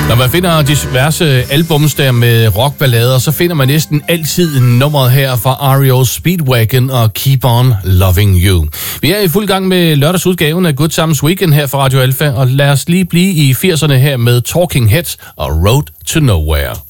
Når man finder diverse albums der med rockballader, så finder man næsten altid nummeret her fra REO Speedwagon og Keep On Loving You. Vi er i fuld gang med lørdagsudgaven af Good Times Weekend her fra Radio Alfa, og lad os lige blive i 80'erne her med Talking Heads og Road to Nowhere.